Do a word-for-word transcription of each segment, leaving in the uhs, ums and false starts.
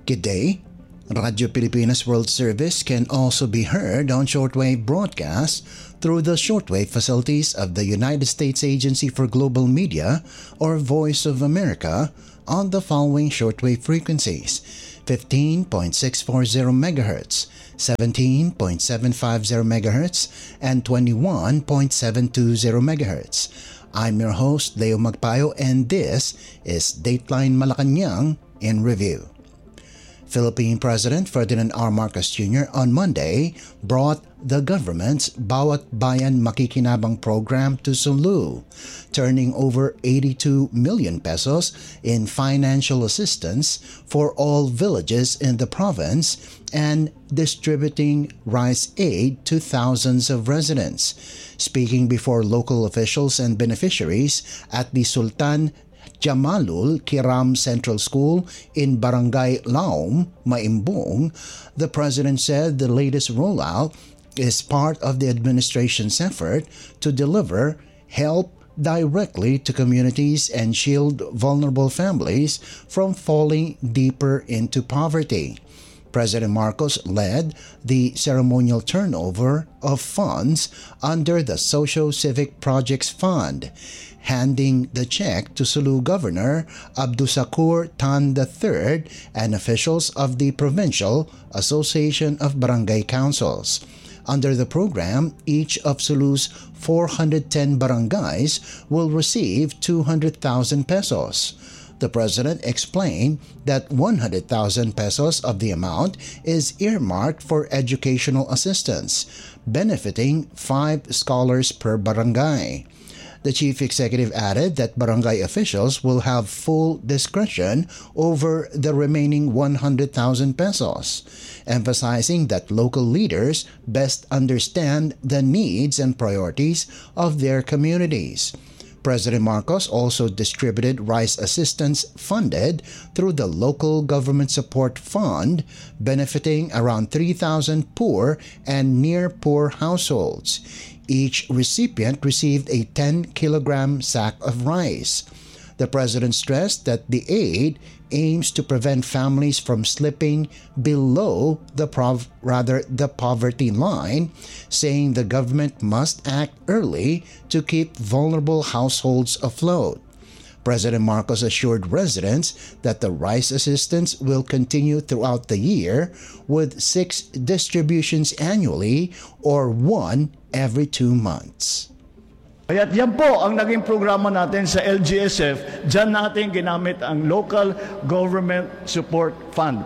Good day. Radio Pilipinas World Service can also be heard on shortwave broadcast through the shortwave facilities of the United States Agency for Global Media or Voice of America on the following shortwave frequencies: fifteen point six four zero megahertz, seventeen point seven five zero megahertz, and twenty-one point seven two zero megahertz. I'm your host, Leo Magpayo, and this is Dateline Malacanang in Review. Philippine President Ferdinand R. Marcos Junior on Monday brought the government's Bawat Bayan Makikinabang program to Sulu, turning over eighty-two million pesos in financial assistance for all villages in the province and distributing rice aid to thousands of residents. Speaking before local officials and beneficiaries at the Sultan Jamalul Kiram Central School in Barangay Laom, Maimbong, the president said the latest rollout is part of the administration's effort to deliver help directly to communities and shield vulnerable families from falling deeper into poverty. President Marcos led the ceremonial turnover of funds under the Socio-Civic Projects Fund, handing the check to Sulu Governor Abdusakur Tan the third and officials of the Provincial Association of Barangay Councils. Under the program, each of Sulu's four hundred ten barangays will receive two hundred thousand pesos. The president explained that one hundred thousand pesos of the amount is earmarked for educational assistance, benefiting five scholars per barangay. The chief executive added that barangay officials will have full discretion over the remaining one hundred thousand pesos, emphasizing that local leaders best understand the needs and priorities of their communities. President Marcos also distributed rice assistance funded through the Local Government Support Fund, benefiting around three thousand poor and near-poor households. Each recipient received a ten kilogram sack of rice. The president stressed that the aid aims to prevent families from slipping below the prov- rather the poverty line, saying the government must act early to keep vulnerable households afloat. President Marcos assured residents that the rice assistance will continue throughout the year with six distributions annually or one every two months. Kaya't yan po ang naging programa natin sa L G S F. Diyan natin ginamit ang Local Government Support Fund.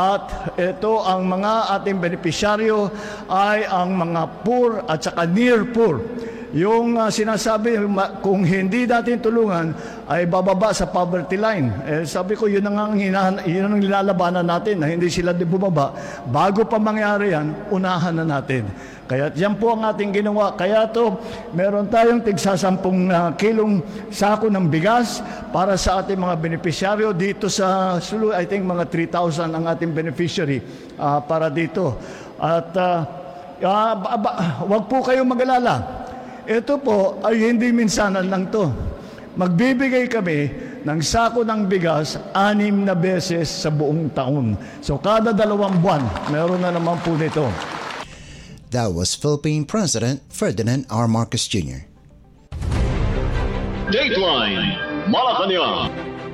At ito ang mga ating benepisyaryo ay ang mga poor at saka near poor. Yung uh, sinasabi, kung hindi natin tulungan, ay bababa sa poverty line. Eh, sabi ko, yun ang, hinahan, yun ang nilalabanan natin, na hindi sila di bumaba. Bago pa mangyari yan, unahan na natin. Kaya yan po ang ating ginawa. Kaya to, meron tayong tigsasampung uh, kilong sako ng bigas para sa ating mga benepisyaryo. Dito sa Sulu, I think mga three thousand ang ating beneficiary uh, para dito. At uh, uh, ba, ba, wag po kayong mag-alala. Ito po ay hindi minsanan lang to. Magbibigay kami ng sako ng bigas anim na beses sa buong taon. So kada dalawang buwan, meron na naman po nito. That was Philippine President Ferdinand R. Marcos Junior Dateline Malacanang.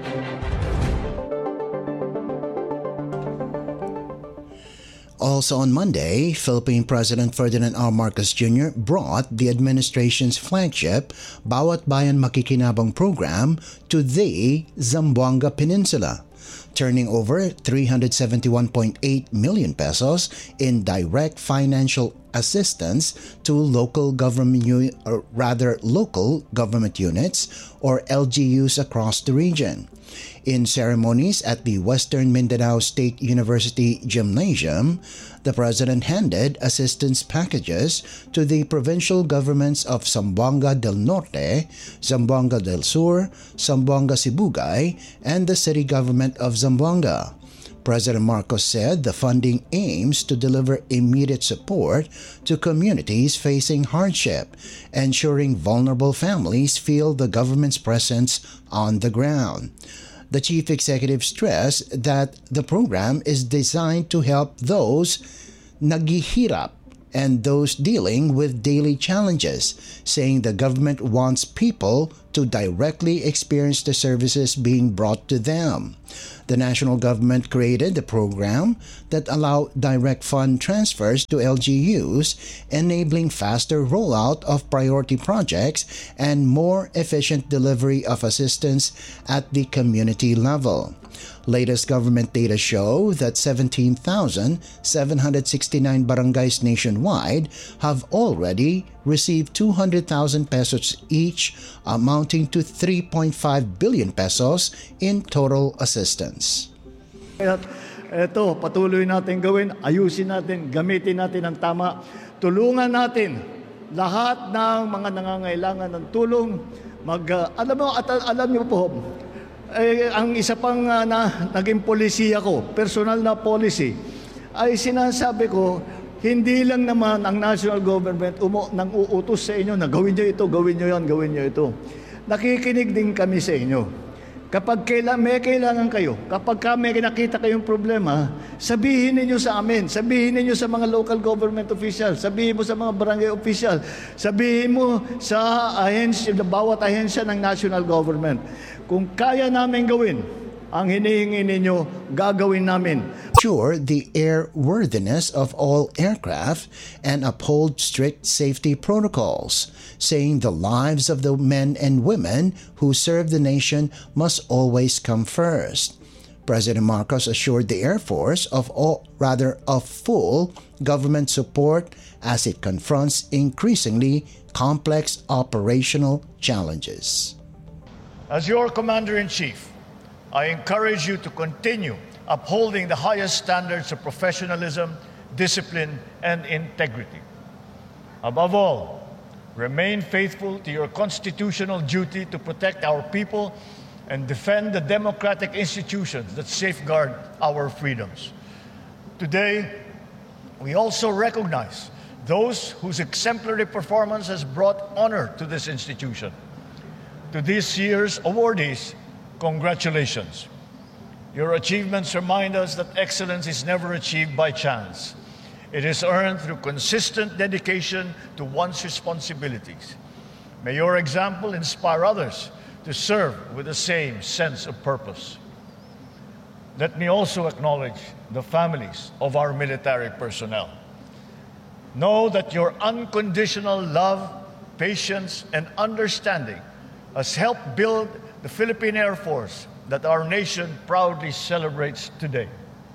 Also on Monday, Philippine President Ferdinand R. Marcos Junior brought the administration's flagship Bawat Bayan Makikinabang program to the Zamboanga Peninsula, turning over three hundred seventy-one point eight million pesos in direct financial assistance to local government u- or rather local government units or L G Us across the region. In ceremonies at the Western Mindanao State University Gymnasium, the President handed assistance packages to the provincial governments of Zamboanga del Norte, Zamboanga del Sur, Zamboanga Sibugay, and the city government of Zamboanga. President Marcos said the funding aims to deliver immediate support to communities facing hardship, ensuring vulnerable families feel the government's presence on the ground. The chief executive stressed that the program is designed to help those naghihirap and those dealing with daily challenges, saying the government wants people to directly experience the services being brought to them. The national government created a program that allowed direct fund transfers to L G Us, enabling faster rollout of priority projects and more efficient delivery of assistance at the community level. Latest government data show that seventeen thousand seven hundred sixty-nine barangays nationwide have already received two hundred thousand pesos each, amounting to three point five billion pesos in total assistance. At ito, patuloy natin gawin, ayusin natin, gamitin natin ang tama, tulungan natin lahat ng mga nangangailangan ng tulong. Mag, uh, alam mo, at alam niyo po, eh, ang isa pang uh, na, naging polisiya ko, personal na policy, ay sinasabi ko, hindi lang naman ang national government umo, nang uutos sa inyo na gawin nyo ito, gawin nyo yan, gawin nyo ito. Nakikinig din kami sa inyo. Kapag kaila, may kailangan kayo, kapag ka may nakita kayong problema, sabihin ninyo sa amin, sabihin ninyo sa mga local government official, sabihin mo sa mga barangay official, sabihin mo sa ahensya, bawat ahensya ng national government. Kung kaya namin gawin, ang hinihingi ninyo, gagawin namin. Ensure the airworthiness of all aircraft and uphold strict safety protocols, saying the lives of the men and women who serve the nation must always come first. President Marcos assured the Air Force of all, rather of full government support as it confronts increasingly complex operational challenges. As your Commander-in-Chief, I encourage you to continue upholding the highest standards of professionalism, discipline, and integrity. Above all, remain faithful to your constitutional duty to protect our people and defend the democratic institutions that safeguard our freedoms. Today, we also recognize those whose exemplary performance has brought honor to this institution. To this year's awardees, congratulations. Your achievements remind us that excellence is never achieved by chance. It is earned through consistent dedication to one's responsibilities. May your example inspire others to serve with the same sense of purpose. Let me also acknowledge the families of our military personnel. Know that your unconditional love, patience, and understanding has helped build the Philippine Air Force that our nation proudly celebrates today.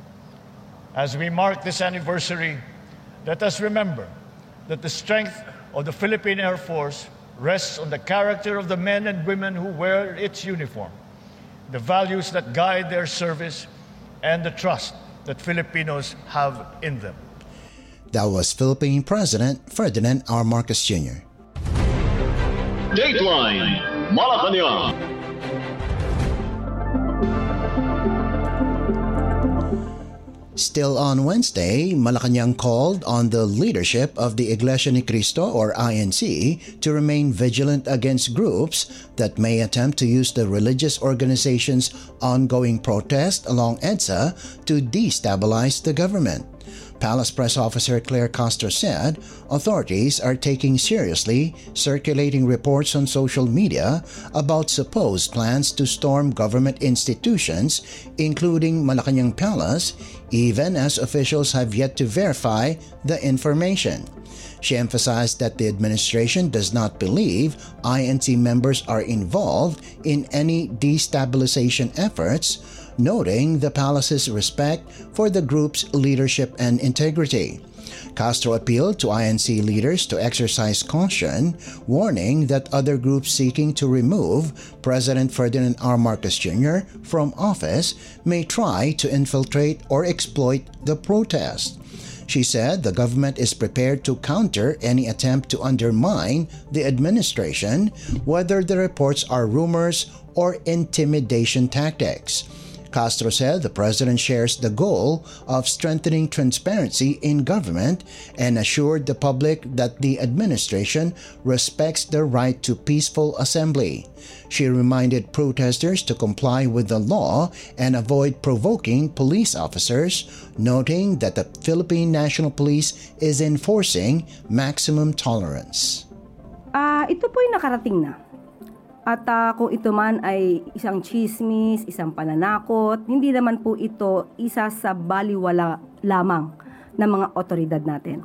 As we mark this anniversary, let us remember that the strength of the Philippine Air Force rests on the character of the men and women who wear its uniform, the values that guide their service, and the trust that Filipinos have in them. That was Philippine President Ferdinand R. Marcos Junior Dateline Malacanang. Still on Wednesday, Malacanang called on the leadership of the Iglesia Ni Cristo or I N C to remain vigilant against groups that may attempt to use the religious organization's ongoing protest along EDSA to destabilize the government. Palace Press Officer Claire Castro said authorities are taking seriously circulating reports on social media about supposed plans to storm government institutions, including Malacanang Palace, even as officials have yet to verify the information. She emphasized that the administration does not believe I N C members are involved in any destabilization efforts, noting the palace's respect for the group's leadership and integrity. Castro appealed to I N C leaders to exercise caution, warning that other groups seeking to remove President Ferdinand R. Marcos Junior from office may try to infiltrate or exploit the protest. She said the government is prepared to counter any attempt to undermine the administration, whether the reports are rumors or intimidation tactics. Castro said the president shares the goal of strengthening transparency in government and assured the public that the administration respects their right to peaceful assembly. She reminded protesters to comply with the law and avoid provoking police officers, noting that the Philippine National Police is enforcing maximum tolerance. Ah, ito po'y nakarating na. At uh, kung ito man ay isang chismis, isang pananakot, hindi naman po ito isa sa baliwala lamang ng mga otoridad natin.